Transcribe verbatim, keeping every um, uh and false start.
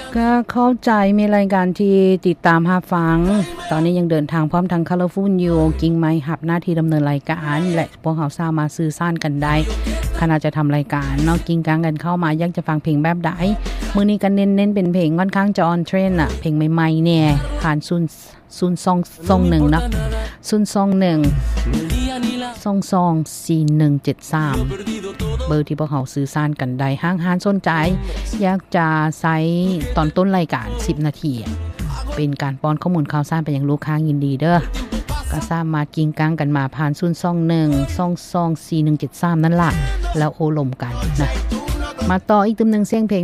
ก็เข้าใจมีรายการที่ติดตามรับฟังตอนนี้ยังเดินทางพร้อมทาง Colorful อยู่กิ่งไม้หับหน้าที่ดำเนินรายการและพวกเราสามารถสื่อสารกันได้ขณะจะทำรายการเนาะกิ่งกลางกันเข้ามาอยากจะฟังเพลงแบบใดมื้อนี้ก็เน้นๆเป็นเพลงค่อนข้างจะออนเทรนด์น่ะเพลงใหม่ๆเนี่ยผ่านศูนย์ ศูนย์ สอง สอง หนึ่งเนาะศูนย์ สอง หนึ่ง สอง สอง สี่ หนึ่ง เจ็ด สามเบอร์ที่พวกเราสื่อสารกันได้ห้างหานสนใจอยากจะใช้ตอนต้นรายการสิบนาทีเป็นการป้อนข้อมูลข่าวสารไปยังลูกค้ายินดีเด้อก็สามารถกิงกังกันมาผ่านศูนย์ สอง หนึ่ง สอง สอง สี่ หนึ่ง เจ็ด สามนั่นล่ะแล้วโอลมกันนะมาต่ออีกตึมนึงเสียงเพลง